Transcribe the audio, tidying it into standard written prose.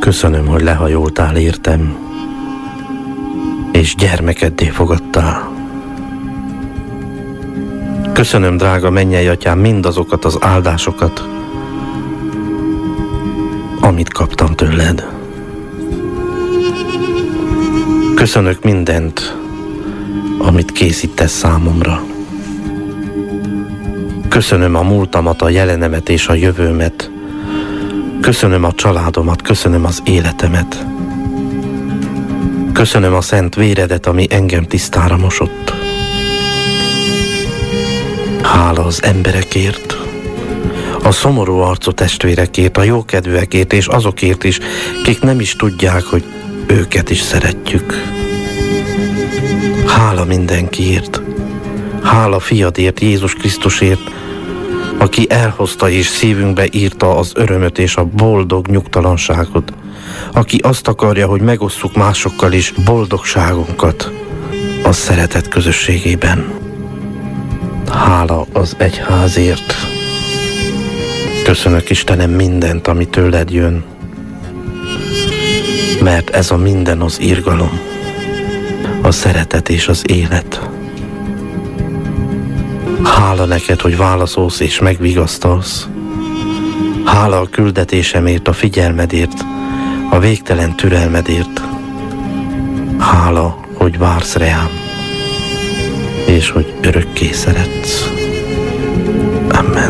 Köszönöm, hogy lehajoltál értem, és gyermekeddé fogadtál. Köszönöm, drága mennyei atyám, mindazokat az áldásokat, amit kaptam tőled. Köszönök mindent, amit készítesz számomra. Köszönöm a múltamat, a jelenemet és a jövőmet. Köszönöm a családomat, köszönöm az életemet. Köszönöm a szent véredet, ami engem tisztára mosott. Hála az emberekért, a szomorú arcú testvérekért, a jókedvűekért és azokért is, kik nem is tudják, hogy őket is szeretjük. Hála mindenkiért, hála fiadért, Jézus Krisztusért, aki elhozta és szívünkbe írta az örömöt és a boldog nyugtalanságot, aki azt akarja, hogy megosszuk másokkal is boldogságunkat a szeretet közösségében. Hála az egyházért. Köszönök, Istenem, mindent, ami tőled jön, mert ez a minden az irgalom, a szeretet és az élet. Hála neked, hogy válaszolsz és megvigasztalsz. Hála a küldetésemért, a figyelmedért, a végtelen türelmedért. Hála, hogy vársz rám, és hogy örökké szeretsz.